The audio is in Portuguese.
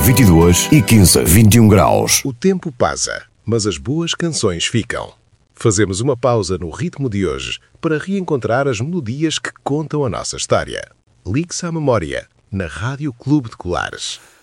22 e 15, 21 graus. O tempo passa, mas as boas canções ficam. Fazemos uma pausa no ritmo de hoje para reencontrar as melodias que contam a nossa história. Ligue-se à memória, na Rádio Clube de Colares.